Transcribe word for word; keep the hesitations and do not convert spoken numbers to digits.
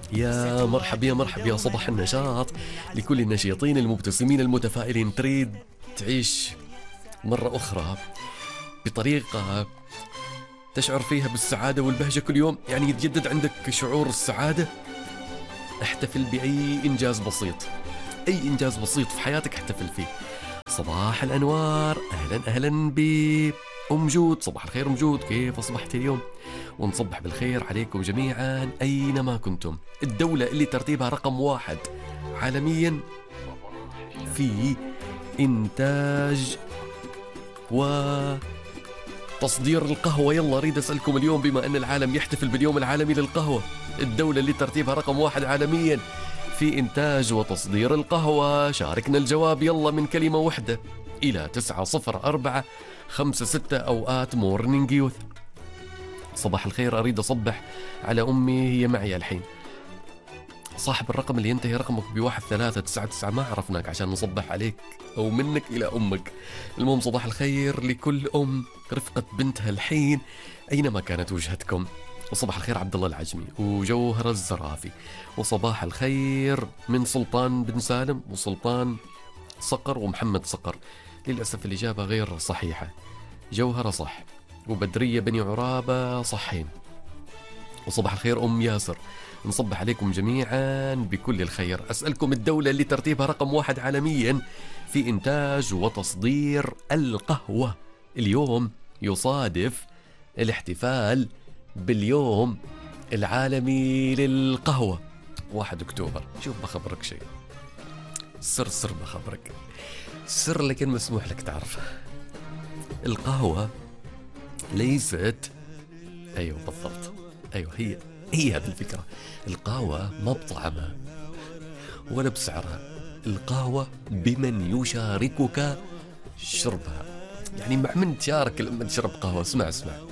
يا مرحب يا مرحب يا صباح النشاط لكل النشيطين المبتسمين المتفائلين. تريد تعيش مرة أخرى بطريقة تشعر فيها بالسعادة والبهجة كل يوم، يعني يتجدد عندك شعور السعادة؟ احتفل بأي إنجاز بسيط، أي إنجاز بسيط في حياتك احتفل فيه. صباح الأنوار، أهلا أهلا بأم جود. صباح الخير أم جود، كيف أصبحت اليوم؟ ونصبح بالخير عليكم جميعا أينما كنتم. الدولة اللي ترتيبها رقم واحد عالميا في إنتاج وتصدير القهوة. يلا أريد أسألكم اليوم، بما أن العالم يحتفل باليوم العالمي للقهوة، الدولة اللي ترتيبها رقم واحد عالميا في إنتاج وتصدير القهوة، شاركنا الجواب يلا من كلمة واحدة إلى تسعة صفر أربعة خمسة ستة أوقات مورنينج يوث. صباح الخير، أريد أصبح على أمي، هي معي الحين. صاحب الرقم اللي ينتهي رقمك بواحد ثلاثة تسعة تسعة ما عرفناك عشان نصبح عليك أو منك إلى أمك. المهم صباح الخير لكل أم رفقة بنتها الحين أينما كانت وجهتكم. وصباح الخير عبد الله العجمي وجوهر الزرافي. وصباح الخير من سلطان بن سالم وسلطان صقر ومحمد صقر. للأسف الإجابة غير صحيحة، جوهرة صح وبدرية بني عرابة صحين. وصباح الخير أم ياسر، نصبح عليكم جميعا بكل الخير. أسألكم الدولة اللي ترتيبها رقم واحد عالميا في إنتاج وتصدير القهوة. اليوم يصادف الاحتفال باليوم العالمي للقهوة، واحد أكتوبر. شوف بخبرك شيء، سر سر بخبرك سر، لكن مسموح لك تعرفه. القهوة ليست، أيوة بالضبط، أيوة هي هي هذه الفكرة. القهوة ما بطعمها ولا بسعرها، القهوة بمن يشاركك شربها. يعني مع من تشارك لما تشرب قهوة؟ اسمع اسمع،